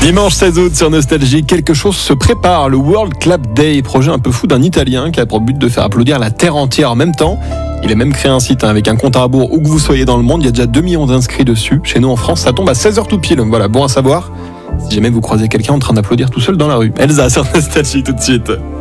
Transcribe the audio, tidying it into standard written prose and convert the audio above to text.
Dimanche 16 août sur Nostalgie, quelque chose se prépare, le World Clap Day, projet un peu fou d'un Italien qui a pour but de faire applaudir la terre entière en même temps. Il a même créé un site avec un compte à rebours où que vous soyez dans le monde, il y a déjà 2 millions d'inscrits dessus. Chez nous en France, ça tombe à 16h tout pile, voilà, bon à savoir. Si jamais vous croisez quelqu'un en train d'applaudir tout seul dans la rue. Elsa sur Nostalgie tout de suite.